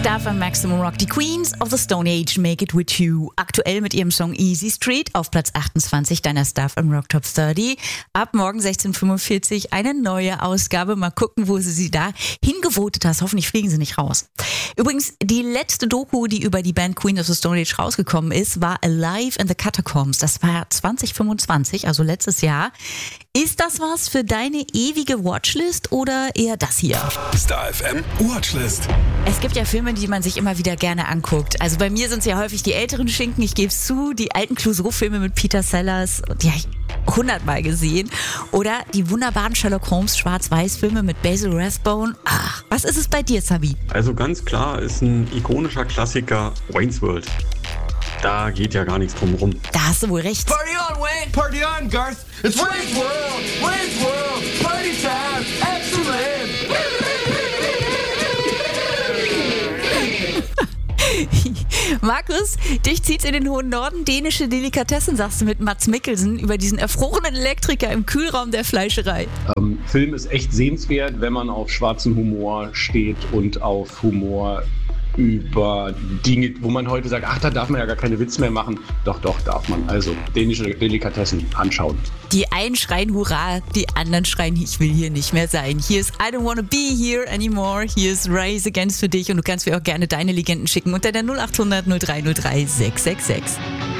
Stuff am Maximum Rock. Die Queens of the Stone Age, Make It With You. Aktuell mit ihrem Song Easy Street auf Platz 28 deiner Stuff am Rock Top 30. Ab morgen 16:45 eine neue Ausgabe. Mal gucken, wo sie da hingevotet hast. Hoffentlich fliegen sie nicht raus. Übrigens, die letzte Doku, die über die Band Queens of the Stone Age rausgekommen ist, war Alive in the Catacombs. Das war 2025, also letztes Jahr. Ist das was für deine ewige Watchlist oder eher das hier? Star FM Watchlist. Es gibt ja Filme, die man sich immer wieder gerne anguckt. Also bei mir sind es ja häufig die älteren Schinken, ich gebe es zu, die alten Clouseau-Filme mit Peter Sellers, die habe ich 100-mal gesehen. Oder die wunderbaren Sherlock Holmes Schwarz-Weiß-Filme mit Basil Rathbone. Ach, was ist es bei dir, Sabi? Also ganz klar ist ein ikonischer Klassiker Wayne's World. Da geht ja gar nichts drum rum. Da hast du wohl recht. Party on, Wayne! Party on, Garth! It's Wayne's World! Wayne's World! Party time! Excellent! Markus, dich zieht's in den hohen Norden. Dänische Delikatessen, sagst du mit Mads Mikkelsen über diesen erfrorenen Elektriker im Kühlraum der Fleischerei. Film ist echt sehenswert, wenn man auf schwarzen Humor steht und auf Humor über Dinge, wo man heute sagt, ach, da darf man ja gar keine Witze mehr machen. Doch, darf man. Also, dänische Delikatessen anschauen. Die einen schreien Hurra, die anderen schreien, ich will hier nicht mehr sein. Hier ist I don't wanna be here anymore. Hier ist Rise Against für dich und du kannst mir auch gerne deine Legenden schicken unter der 0800 0303 666.